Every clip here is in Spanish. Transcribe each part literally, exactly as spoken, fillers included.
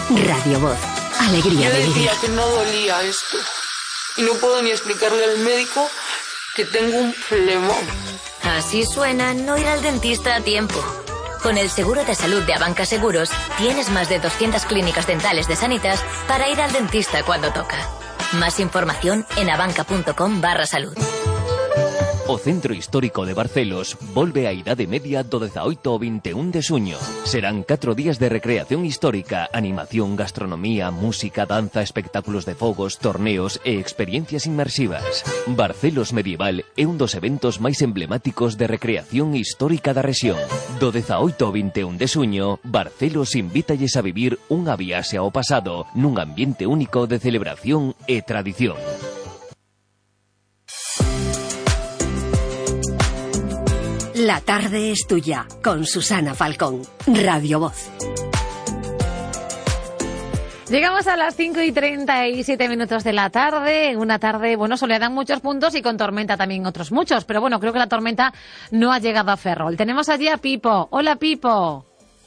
Radio Voz. Alegría Yo de vivir. decía que no dolía esto. Y no puedo ni explicarle al médico que tengo un flemón. Así suena no ir al dentista a tiempo. Con el seguro de salud de Abanca Seguros, tienes más de doscientas clínicas dentales de Sanitas para ir al dentista cuando toca. Más información en abanca.com barra salud. O Centro Histórico de Barcelos volve á Idade Media do dezaoito ao vinte e un de suño. Serán catro días de recreación histórica, animación, gastronomía, música, danza, espectáculos de fogos, torneos e experiencias inmersivas. Barcelos Medieval é un dos eventos máis emblemáticos de recreación histórica da rexión. Do dezaoito ao vinte e un de suño, Barcelos invítalles a vivir unha viaxe ao pasado nun ambiente único de celebración e tradición. La tarde es tuya, con Susana Falcón, Radio Voz. Llegamos a las cinco y treinta y siete minutos de la tarde, una tarde, bueno, soleada en muchos puntos y con tormenta también otros muchos, pero bueno, creo que la tormenta no ha llegado a Ferrol. Tenemos allí a Pipo. Hola, Pipo.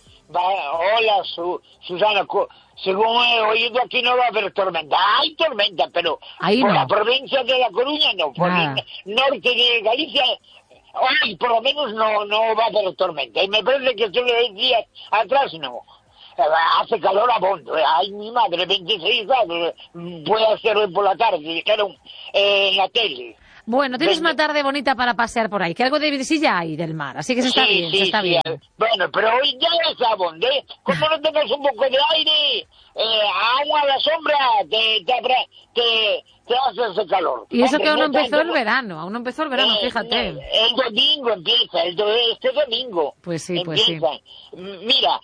Hola, Su, Susana. Según he oído, aquí no va a haber tormenta. Hay tormenta, pero Ahí por no. la provincia de La Coruña no, por Nada. el norte de Galicia... Hoy por lo menos no no va a haber tormenta. Y me parece que solo dos días atrás no. Hace calor a bondo. Ay, mi madre, veintiséis grados. Puede hacer hoy por la tarde, dijeron eh, en la tele. Bueno, tienes Venga. una tarde bonita para pasear por ahí, que algo de brisilla hay del mar, así que se está Sí, bien, sí, se está sí. bien. Bueno, pero hoy ya está a bondo, ¿eh? Como no tengas un poco de aire, eh, agua a la sombra, te, te, abra- te, te hace ese calor. Y eso Hombre, que aún no empezó tanto, el verano, aún no empezó el verano, Eh, fíjate. no, el domingo empieza, el do- este domingo. Pues sí, pues sí. empieza. M- Mira,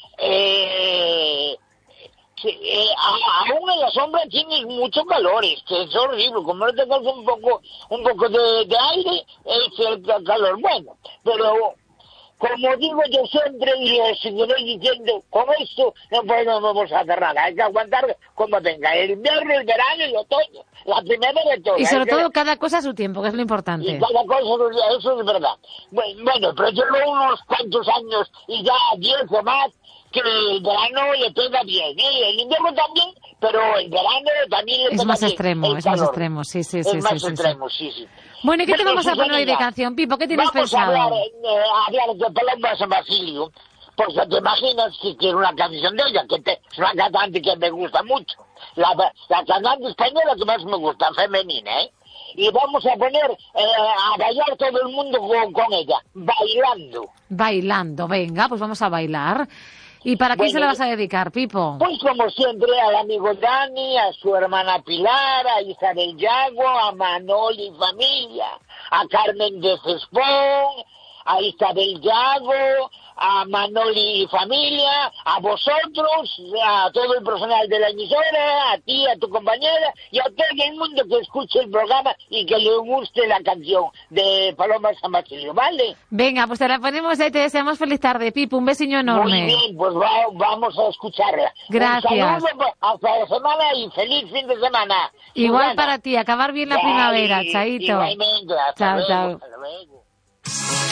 eh, sí, eh, a- aún en la sombra tienes mucho calor, es que es horrible, como no te causa un poco, un poco de, de aire, es el ca- calor. Bueno, pero como digo yo siempre y lo seguiré diciendo, con esto no podemos hacer nada, hay que aguantar como venga, el invierno, el verano, el otoño, la primavera y todo. Y sobre hay que- todo cada cosa a su tiempo, que es lo importante. y cada cosa, eso es verdad. Bueno, bueno, pero llevo unos cuantos años y ya diez o más que el verano le pega bien, ¿eh? El invierno también, pero el verano también le Es pega más bien. extremo, el es más calor. extremo, sí, sí, sí. Es más sí, sí, sí. extremo, sí, sí. Bueno, ¿y qué te Bueno, vamos a poner hoy de Susana, canción, Pipo? ¿Qué tienes vamos pensado? a hablar, eh, a hablar de Paloma San Basilio, porque te imaginas que quiero una canción de ella, que te- es una cantante que me gusta mucho. La, la cantante española que más me gusta, femenina, ¿eh? Y vamos a poner eh, a bailar todo el mundo con, con ella, bailando. Bailando, venga, pues vamos a bailar. ¿Y para quién Bueno, se la vas a dedicar, Pipo? Pues como siempre, al amigo Dani, a su hermana Pilar, a Isabel Yago, a Manoli y familia, a Carmen de Cespón, a Isabel Yago, a Manoli y familia, a vosotros, a todo el personal de la emisora, a ti, a tu compañera y a todo el mundo que escuche el programa y que le guste la canción de Paloma San Basilio, ¿vale? Venga, pues te la ponemos ahí, te deseamos feliz tarde, Pipo, un besiño enorme. Muy bien, pues va- vamos a escucharla. Gracias. Un saludo, hasta la semana y feliz fin de semana. Igual Susana. para ti, acabar bien la Vale, primavera, chaito. igualmente, hasta Chao, luego, chao. hasta luego.